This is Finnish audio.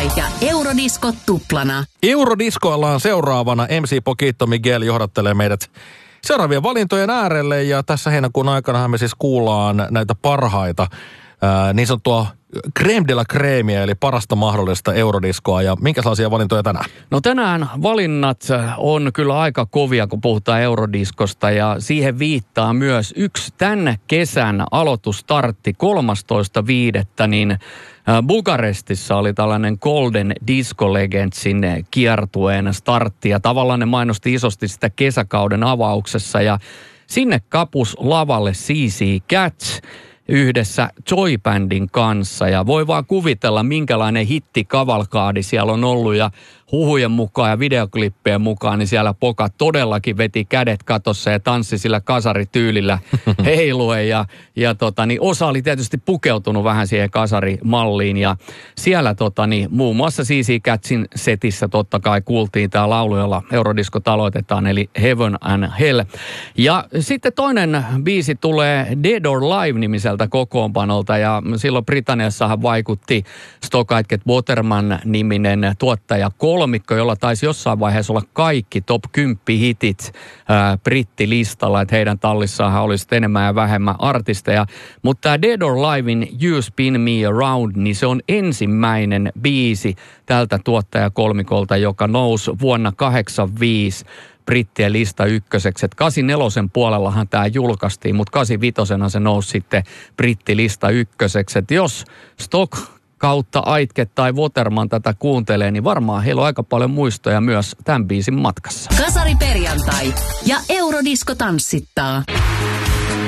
ja Eurodisco tuplana. Eurodiskoillaan seuraavana. MC Poquito Miguel johdattelee meidät seuraavien valintojen äärelle. Ja tässä heinäkuun aikana me siis kuullaan näitä parhaita niin sanottua crème de la crème, eli parasta mahdollista eurodiskoa. Ja minkälaisia valintoja tänään? No tänään valinnat on kyllä aika kovia, kun puhutaan eurodiskosta, ja siihen viittaa myös yksi tämän kesän aloitusstartti 13.5. niin Bukarestissa oli tällainen Golden Disco Legendsin kiertueen startti, ja tavallaan ne mainosti isosti sitä kesäkauden avauksessa, ja sinne kapus lavalle CC Cats yhdessä Joy Bandin kanssa, ja voi vaan kuvitella, minkälainen hittikavalkaadi siellä on ollut, ja huhujen mukaan ja videoklippien mukaan, niin siellä pokat todellakin veti kädet katossa ja tanssi sillä kasarityylillä heiluen, ja niin osa oli tietysti pukeutunut vähän siihen kasarimalliin, ja siellä muun muassa CC Catsin setissä totta kai kuultiin tämä laulu, jolla Eurodiskot aloitetaan, eli Heaven and Hell. Ja sitten toinen biisi tulee Dead or Live-nimiseltä kokoonpanolta, ja silloin Britanniassahan vaikutti Stock Aitken Waterman-niminen tuottaja kolmikko, jolla taisi jossain vaiheessa olla kaikki top 10 hitit brittilistalla, että heidän tallissaanhan olisi enemmän ja vähemmän artisteja. Mutta tämä Dead or Livein You Spin Me Around, niin se on ensimmäinen biisi tältä tuottajakolmikolta, joka nousi vuonna 1985 brittien lista ykköseksi. 84 puolellahan tämä julkaistiin, mutta 85 se nousi sitten brittilista ykköseksi. Et jos Stock kautta Aitke tai Waterman tätä kuuntelee, niin varmaan heillä on aika paljon muistoja myös tämän biisin matkassa. Kasari perjantai ja Eurodisco tanssittaa.